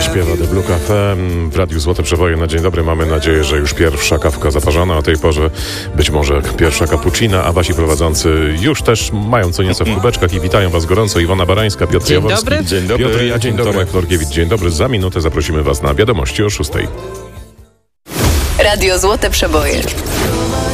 Śpiewa The Blue Cafe w Radiu Złote Przeboje na dzień dobry. Mamy nadzieję, że już pierwsza kawka zaparzona, o tej porze być może pierwsza cappuccina, a wasi prowadzący już też mają co nieco w kubeczkach i witają was gorąco. Iwona Barańska, Piotr Dzień Jaworski. dobry. Dzień dobry. Piotr, ja, dzień dobry. Tomek Florkiewicz, dzień dobry. Za minutę zaprosimy was na wiadomości o 6:00. Radio Złote Przeboje.